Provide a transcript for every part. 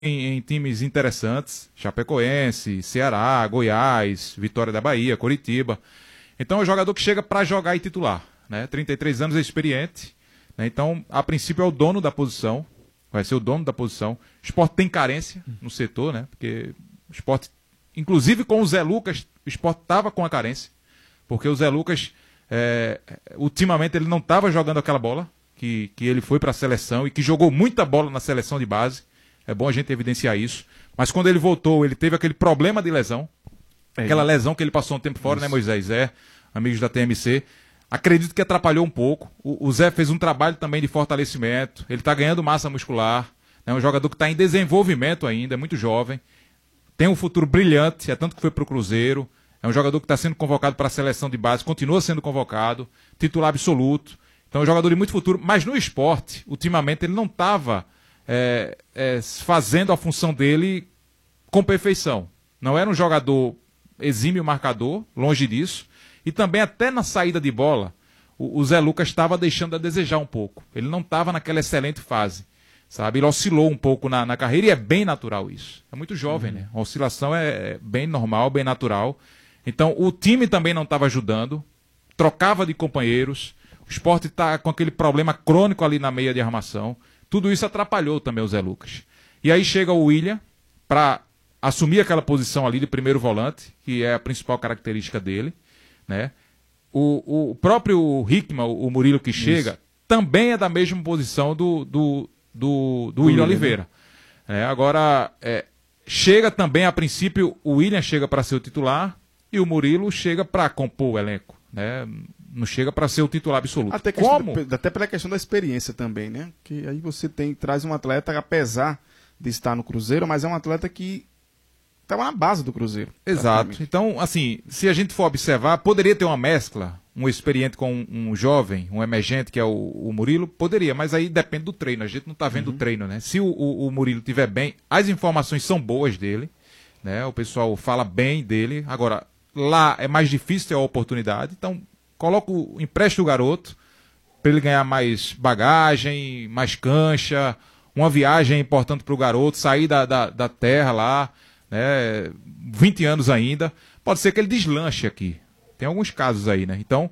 em times interessantes, Chapecoense, Ceará, Goiás, Vitória da Bahia, Coritiba. Então é um jogador que chega para jogar e titular, né? 33 anos, é experiente, né? Então, a princípio é o dono da posição, vai ser o dono da posição. O Sport tem carência no setor, né? Porque o Sport, inclusive com o Zé Lucas, o Sport estava com a carência, porque o Zé Lucas, ultimamente, ele não estava jogando aquela bola que ele foi para a seleção e que jogou muita bola na seleção de base. É bom a gente evidenciar isso. Mas quando ele voltou, ele teve aquele problema de lesão. Aquela lesão que ele passou um tempo fora, né, Moisés? Amigos da TMC. Acredito que atrapalhou um pouco. O Zé fez um trabalho também de fortalecimento. Ele está ganhando massa muscular. É um jogador que está em desenvolvimento ainda, é muito jovem. Tem um futuro brilhante, é tanto que foi para o Cruzeiro. É um jogador que está sendo convocado para a seleção de base, continua sendo convocado, titular absoluto. Então é um jogador de muito futuro. Mas no esporte, ultimamente, ele não estava fazendo a função dele com perfeição. Não era um jogador exímio marcador, longe disso. E também até na saída de bola, o Zé Lucas estava deixando a desejar um pouco. Ele não estava naquela excelente fase, sabe? Ele oscilou um pouco na carreira e é bem natural isso. É muito jovem, né? A oscilação é bem normal, bem natural. Então o time também não estava ajudando, trocava de companheiros, o Sport está com aquele problema crônico ali na meia de armação. Tudo isso atrapalhou também o Zé Lucas. E aí chega o William para assumir aquela posição ali de primeiro volante, que é a principal característica dele, né? O próprio Hickman, o Murilo que chega, também é da mesma posição do William Oliveira. Né? Agora, chega também, a princípio, o William chega para ser o titular e o Murilo chega para compor o elenco. Né? Não chega para ser o titular absoluto. Até pela questão da experiência também, né? Que aí você traz um atleta, apesar de estar no Cruzeiro, mas é um atleta que estava na base do Cruzeiro. Exato. Então, assim, se a gente for observar, poderia ter uma mescla, um experiente com um jovem, um emergente, que é o Murilo, poderia, mas aí depende do treino. A gente não está vendo o treino, né? Se o Murilo estiver bem, as informações são boas dele, né? O pessoal fala bem dele. Agora, lá é mais difícil ter a oportunidade, então empresta o garoto para ele ganhar mais bagagem, mais cancha, uma viagem importante para o garoto, sair da terra lá, né, 20 anos ainda, pode ser que ele deslanche aqui. Tem alguns casos aí, né? Então,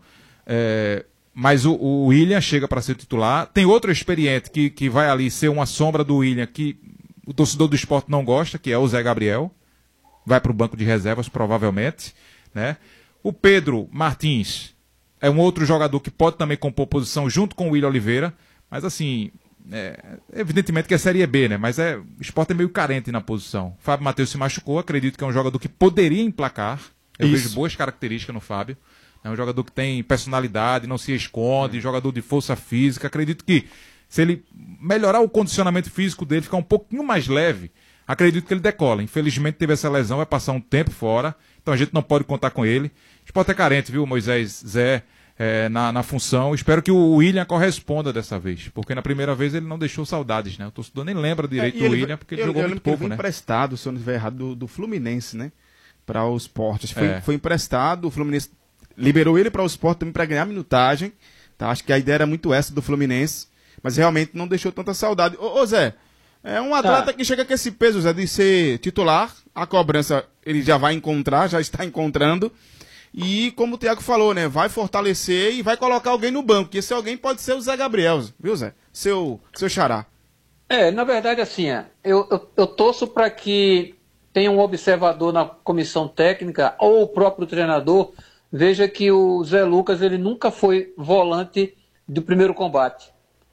mas o William chega para ser titular. Tem outro experiente que vai ali ser uma sombra do William, que o torcedor do Sport não gosta, que é o Zé Gabriel. Vai para o banco de reservas, provavelmente, né? O Pedro Martins é um outro jogador que pode também compor posição junto com o William Oliveira, mas assim, evidentemente que é Série B, né? Mas o Sport é meio carente na posição. O Fábio Matheus se machucou, acredito que é um jogador que poderia emplacar. Eu vejo boas características no Fábio. É um jogador que tem personalidade, não se esconde, jogador de força física. Acredito que se ele melhorar o condicionamento físico dele, ficar um pouquinho mais leve, acredito que ele decola. Infelizmente teve essa lesão, vai passar um tempo fora, então a gente não pode contar com ele. O Sport é carente, viu, Moisés, Zé, na função. Espero que o William corresponda dessa vez, porque na primeira vez ele não deixou saudades, né? O torcedor nem lembra direito do William, porque ele jogou muito pouco, né? Emprestado, se eu não estiver errado, do Fluminense, né? Para o Sport. Foi emprestado, o Fluminense liberou ele para o Sport também para ganhar minutagem. Tá? Acho que a ideia era muito essa do Fluminense, mas realmente não deixou tanta saudade. Ô Zé, é um atleta que chega com esse peso, Zé, de ser titular, a cobrança ele já vai encontrar, já está encontrando. E como o Thiago falou, né, vai fortalecer e vai colocar alguém no banco, que esse alguém pode ser o Zé Gabriel, viu, Zé? Seu xará. Na verdade, assim, eu torço para que tenha um observador na comissão técnica ou o próprio treinador veja que o Zé Lucas ele nunca foi volante do primeiro combate.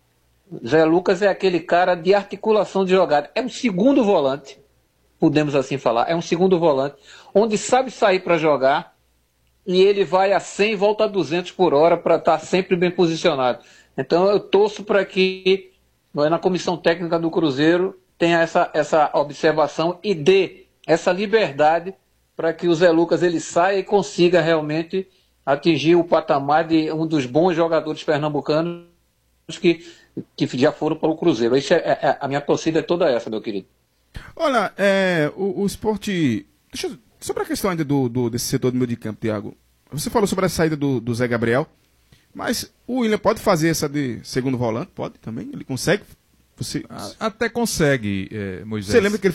Zé Lucas é aquele cara de articulação de jogada. É um segundo volante, podemos assim falar. É um segundo volante, onde sabe sair para jogar e ele vai a 100 e volta a 200 por hora para estar sempre bem posicionado. Então eu torço para que na comissão técnica do Cruzeiro tenha essa observação e dê essa liberdade para que o Zé Lucas ele saia e consiga realmente atingir o patamar de um dos bons jogadores pernambucanos que já foram para o Cruzeiro. Isso a minha torcida é toda essa, meu querido. Olha, o Sport... Sobre a questão ainda desse setor do meio de campo, Thiago, você falou sobre a saída do Zé Gabriel, mas o William pode fazer essa de segundo volante? Pode também? Ele consegue Você... Até consegue, Moisés. Você lembra que ele